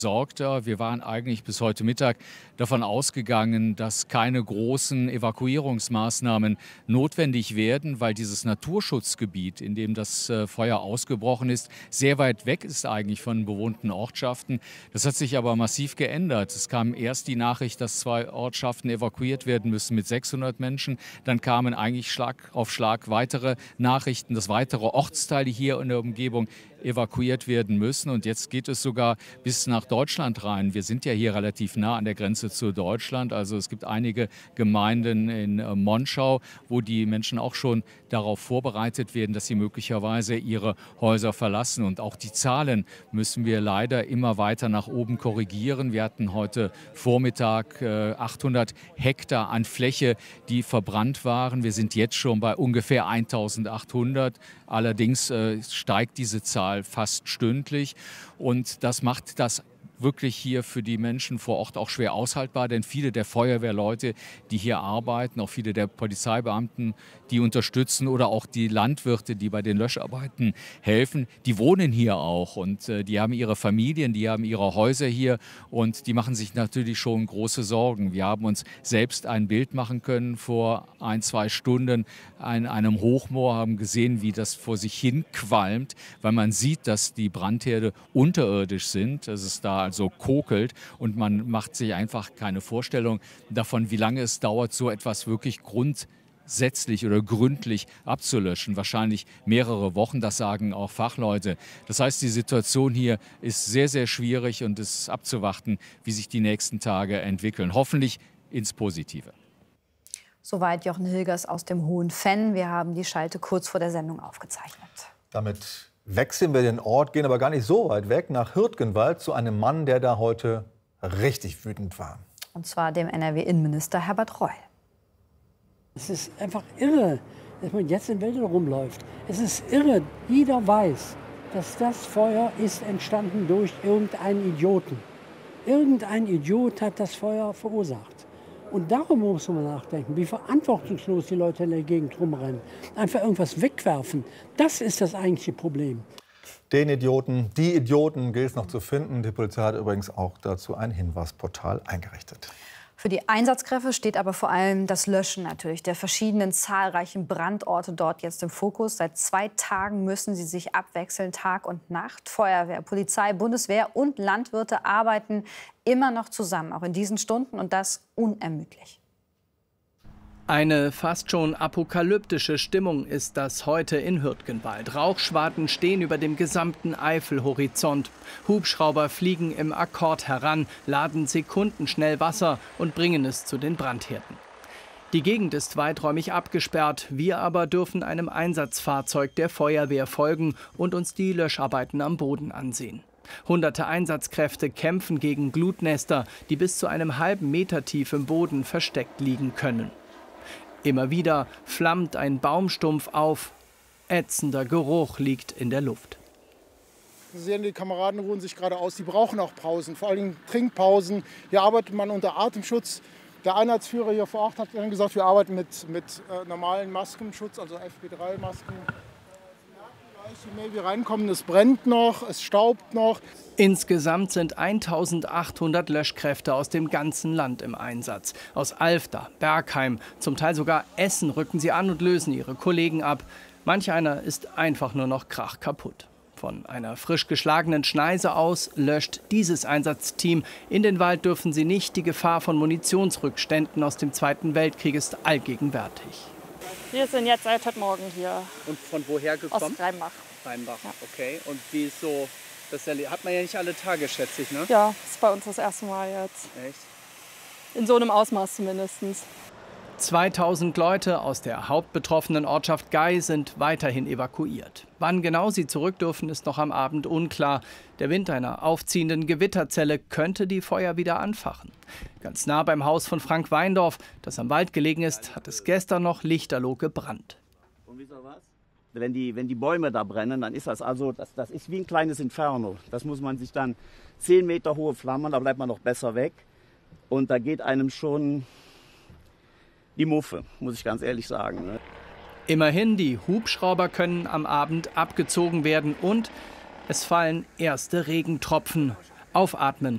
besorgter. Wir waren eigentlich bis heute Mittag davon ausgegangen, dass keine großen Evakuierungsmaßnahmen notwendig werden, weil dieses Naturschutzgebiet, in dem das Feuer ausgebrochen ist, sehr weit weg ist eigentlich von bewohnten Ortschaften. Das hat sich aber massiv geändert. Es kam erst die Nachricht, dass 2 Ortschaften evakuiert werden müssen mit 600 Menschen. Dann kamen eigentlich Schlag auf Schlag weitere Nachrichten, dass weitere Ortsteile hier in der Umgebung evakuiert werden müssen. Und jetzt geht es sogar bis nach Deutschland rein. Wir sind ja hier relativ nah an der Grenze zu Deutschland. Also es gibt einige Gemeinden in Monschau, wo die Menschen auch schon darauf vorbereitet werden, dass sie möglicherweise ihre Häuser verlassen. Und auch die Zahlen müssen wir leider immer weiter nach oben korrigieren. Wir hatten heute Vormittag 800 Hektar an Fläche, die verbrannt waren. Wir sind jetzt schon bei ungefähr 1800. Allerdings steigt diese Zahl fast stündlich. Und das macht das wirklich hier für die Menschen vor Ort auch schwer aushaltbar, denn viele der Feuerwehrleute, die hier arbeiten, auch viele der Polizeibeamten, die unterstützen oder auch die Landwirte, die bei den Löscharbeiten helfen, die wohnen hier auch und die haben ihre Familien, die haben ihre Häuser hier und die machen sich natürlich schon große Sorgen. Wir haben uns selbst ein Bild machen können vor 1-2 Stunden an einem Hochmoor, haben gesehen, wie das vor sich hin qualmt, weil man sieht, dass die Brandherde unterirdisch sind, dass es da also kokelt und man macht sich einfach keine Vorstellung davon, wie lange es dauert, so etwas wirklich grundsätzlich oder gründlich abzulöschen. Wahrscheinlich mehrere Wochen, das sagen auch Fachleute. Das heißt, die Situation hier ist sehr, sehr schwierig und es ist abzuwarten, wie sich die nächsten Tage entwickeln. Hoffentlich ins Positive. Soweit Jochen Hilgers aus dem Hohenfenn. Wir haben die Schalte kurz vor der Sendung aufgezeichnet. Damit wechseln wir den Ort, gehen aber gar nicht so weit weg, nach Hürtgenwald zu einem Mann, der da heute richtig wütend war. Und zwar dem NRW-Innenminister Herbert Reul. Es ist einfach irre, dass man jetzt in Wäldern rumläuft. Es ist irre, jeder weiß, dass das Feuer ist entstanden durch irgendeinen Idioten. Irgendein Idiot hat das Feuer verursacht. Und darum muss man nachdenken, wie verantwortungslos die Leute in der Gegend rumrennen. Einfach irgendwas wegwerfen, das ist das eigentliche Problem. Den Idioten, die Idioten gilt es noch zu finden. Die Polizei hat übrigens auch dazu ein Hinweisportal eingerichtet. Für die Einsatzkräfte steht aber vor allem das Löschen natürlich der verschiedenen zahlreichen Brandorte dort jetzt im Fokus. Seit 2 Tagen müssen sie sich abwechseln, Tag und Nacht. Feuerwehr, Polizei, Bundeswehr und Landwirte arbeiten immer noch zusammen, auch in diesen Stunden, und das unermüdlich. Eine fast schon apokalyptische Stimmung ist das heute in Hürtgenwald. Rauchschwaden stehen über dem gesamten Eifelhorizont. Hubschrauber fliegen im Akkord heran, laden sekundenschnell Wasser und bringen es zu den Brandherden. Die Gegend ist weiträumig abgesperrt. Wir aber dürfen einem Einsatzfahrzeug der Feuerwehr folgen und uns die Löscharbeiten am Boden ansehen. Hunderte Einsatzkräfte kämpfen gegen Glutnester, die bis zu einem halben Meter tief im Boden versteckt liegen können. Immer wieder flammt ein Baumstumpf auf. Ätzender Geruch liegt in der Luft. Sie sehen, die Kameraden ruhen sich gerade aus. Die brauchen auch Pausen, vor allem Trinkpausen. Hier arbeitet man unter Atemschutz. Der Einheitsführer hier vor Ort hat dann gesagt, wir arbeiten mit normalen Maskenschutz, also FP3-Masken. Je mehr wir reinkommen, es brennt noch, es staubt noch. Insgesamt sind 1800 Löschkräfte aus dem ganzen Land im Einsatz. Aus Alfter, Bergheim, zum Teil sogar Essen rücken sie an und lösen ihre Kollegen ab. Manch einer ist einfach nur noch krachkaputt. Von einer frisch geschlagenen Schneise aus löscht dieses Einsatzteam. In den Wald dürfen sie nicht. Die Gefahr von Munitionsrückständen aus dem Zweiten Weltkrieg ist allgegenwärtig. Wir sind jetzt seit heute Morgen hier. Und von woher gekommen? Aus Rheinbach. Rheinbach, ja. Okay. Und wie ist so, das hat man ja nicht alle Tage, schätze ich, ne? Ja, das ist bei uns das erste Mal jetzt. Echt? In so einem Ausmaß zumindest. 2000 Leute aus der hauptbetroffenen Ortschaft Gay sind weiterhin evakuiert. Wann genau sie zurück dürfen, ist noch am Abend unklar. Der Wind einer aufziehenden Gewitterzelle könnte die Feuer wieder anfachen. Ganz nah beim Haus von Frank Weindorf, das am Wald gelegen ist, hat es gestern noch lichterloh gebrannt. Und wisst ihr was? Wenn die Bäume da brennen, dann ist das das ist wie ein kleines Inferno. Das muss man sich dann 10 Meter hohe Flammen, da bleibt man noch besser weg. Und da geht einem schon die Muffe, muss ich ganz ehrlich sagen. Immerhin, die Hubschrauber können am Abend abgezogen werden und es fallen erste Regentropfen. Aufatmen